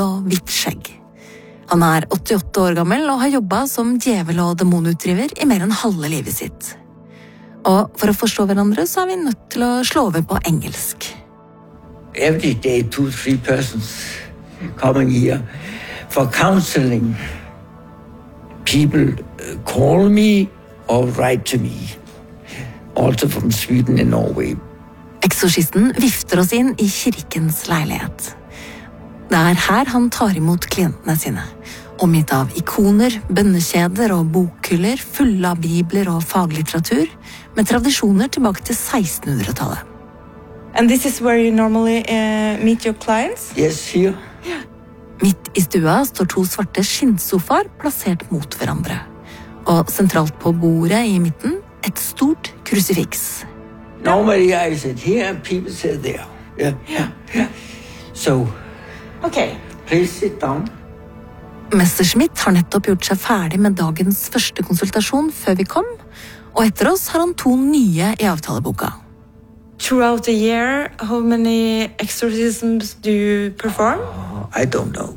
og hvitt skjegg. Han 88 år gammel og har jobbet som djevel- og demonutdriver I mer enn halve livet sitt. Og for å forstå hverandre så vi nødt til å slå over på engelsk. Every day 2-3 persons coming here for counseling. People call me or write to me. Also from Sweden and Norway. Eksorsisten vifter oss inn I kirkens leilighet. Det her han tar imot klientene sine, omgitt av ikoner, bønnekjeder og bokhyller fulle av bibler og faglitteratur, med tradisjoner tilbake til 1600-tallet. And this is where you normally meet your clients? Yes, here. Midt I stua står 2 svarte skinnsofaer plassert mot hverandre. Og sentralt på bordet I midten, et stort krusifiks. Normally I sit here and people sit there. Yeah. So, Okay. please sit down. Messerschmitt har nettopp gjort seg ferdig med dagens første konsultasjon før vi kom, og etter oss har han 2 nye I avtaleboka. Throughout the year, how many exorcisms do you perform? I don't know.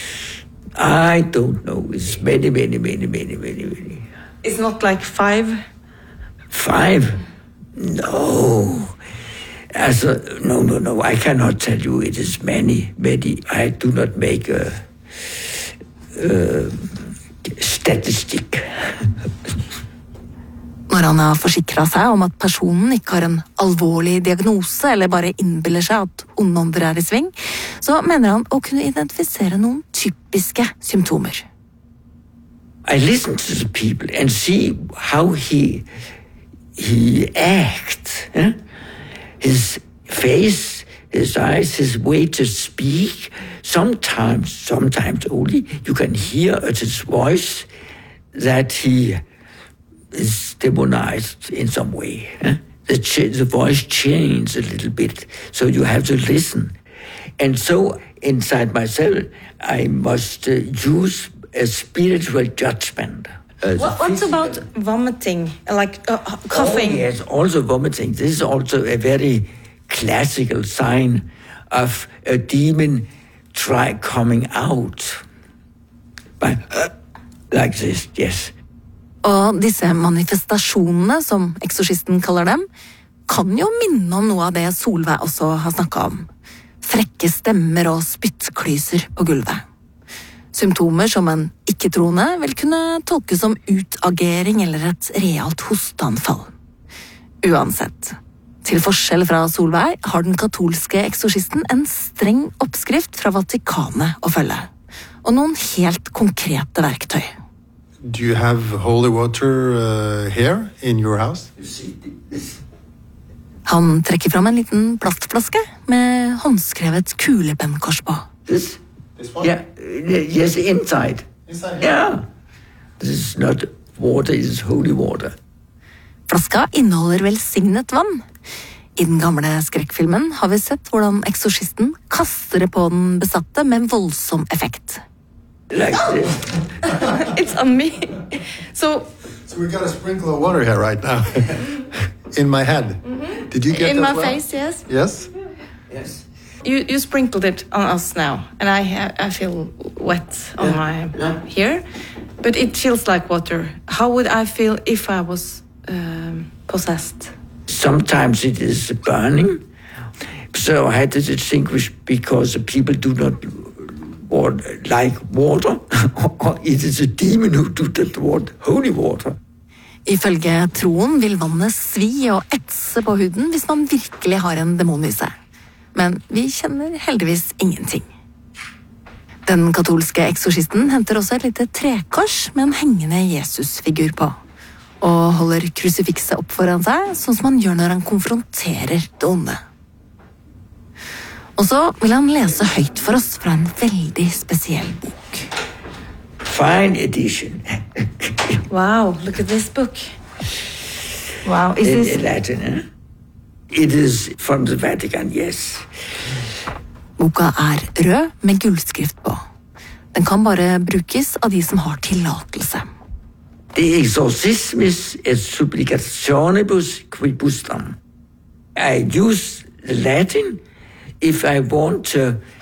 It's many. It's not like 5? 5? No. No. I cannot tell you. It is many. I do not make a statistic. Når han har forsikret seg om at personen ikke har en alvorlig diagnose eller bare innbiller seg at ondånder I sving, så mener han å kunne identifisere noen typiske symptomer. I listen to the people and see how he acts. His face, his eyes, his way to speak. Sometimes only you can hear at his voice that he is demonized in some way. The voice changes a little bit, so you have to listen. And so inside myself, I must use a spiritual judgment. What about vomiting, like coughing? Oh, yes, also vomiting. This is also a very classical sign of a demon coming out. But, like this, yes. Og disse manifestasjonene, som eksorsisten kaller dem, kan jo minne om noe av det Solveig også har snakket om. Frekke stemmer og spyttklyser på gulvet. Symptomer som en ikke-troende vil kunne tolkes som utagering eller et realt hosteanfall. Uansett, til forskjell fra Solveig har den katolske eksorsisten en streng oppskrift fra Vatikanet å følge, og noen helt konkrete verktøy. Do you have holy water here in your house? You see this? Han trekker fram en liten plastflaske med håndskrevet kuleppennkors på. This? This one? Yeah, yes, inside. Inside? Yeah. This is not water, it is holy water. Flaska inneholder velsignet vann. I den gamle skrekkfilmen har vi sett hvordan eksorsisten kaster det på den besatte med voldsom effekt. Like this. It's on me. So we got a sprinkle of water here right now. In my head. Mm-hmm. Did you get in that my well? face, yes. Yes? Yes. You sprinkled it on us now, and I feel wet on my here, but it feels like water. How would I feel if I was possessed? Sometimes it is burning. So I had to distinguish because people do not like water, or it is a demon who do not want holy water. Ifølge troen vil vannet svi og etse på huden hvis man virkelig har en demon I seg. Men vi kjenner heldigvis ingenting. Den katolske eksorsisten henter også et lite trekors med en hengende Jesus-figur på, og holder krusifikset opp foran seg, sånn som han gjør når han konfronterer det onde. Og så vil han lese høyt for oss fra en veldig spesiell bok. Fine edition. Wow, look at this book. Wow, is this... In Latin, eh? It is from the Vatican, yes. Boka rød med gullskrift på. Den kan bare brukes av de som har tillatelse. De exorcismis et supplicationibus quibusdam. I use the Latin if I want to